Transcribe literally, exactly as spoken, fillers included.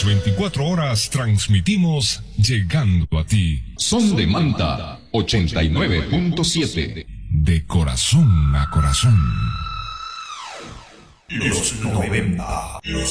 veinticuatro horas transmitimos llegando a ti. Son de Manta ochenta y nueve punto siete. De corazón a corazón. Los noventa.